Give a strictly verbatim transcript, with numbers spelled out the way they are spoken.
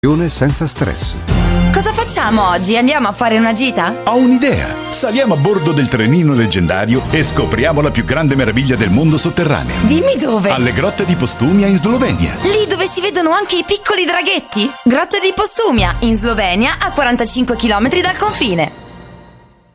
senza stress. Cosa facciamo oggi? Andiamo a fare una gita? Ho un'idea! Saliamo a bordo del trenino leggendario e scopriamo la più grande meraviglia del mondo sotterraneo. Dimmi dove! Alle grotte di Postumia in Slovenia. Lì dove si vedono anche i piccoli draghetti? Grotte di Postumia, in Slovenia, a quarantacinque chilometri dal confine.